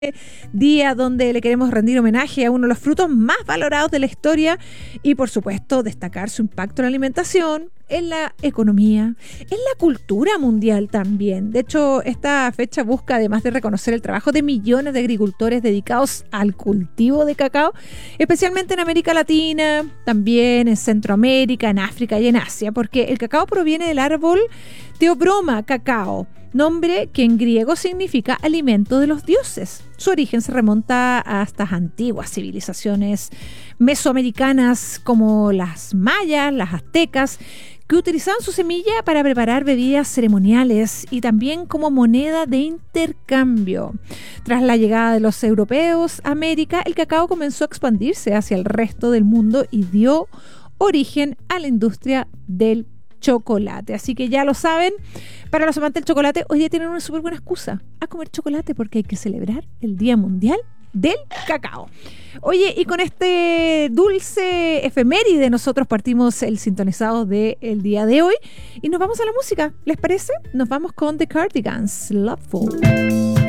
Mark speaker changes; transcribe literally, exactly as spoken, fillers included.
Speaker 1: Día donde le queremos rendir homenaje a uno de los frutos más valorados de la historia y, por supuesto, destacar su impacto en la alimentación, en la economía, en la cultura mundial también. De hecho, esta fecha busca, además de reconocer el trabajo de millones de agricultores dedicados al cultivo de cacao, especialmente en América Latina, también en Centroamérica, en África y en Asia, porque el cacao proviene del árbol Theobroma cacao, nombre que en griego significa alimento de los dioses. Su origen se remonta a estas antiguas civilizaciones mesoamericanas como las mayas, las aztecas, que utilizaban su semilla para preparar bebidas ceremoniales y también como moneda de intercambio. Tras la llegada de los europeos a América, el cacao comenzó a expandirse hacia el resto del mundo y dio origen a la industria del chocolate. Así que ya lo saben, para los amantes del chocolate, hoy día tienen una súper buena excusa a comer chocolate porque hay que celebrar el Día Mundial del Cacao. Oye, y con este dulce efeméride nosotros partimos el sintonizado del día de hoy y nos vamos a la música. ¿Les parece? Nos vamos con The Cardigans, Loveful.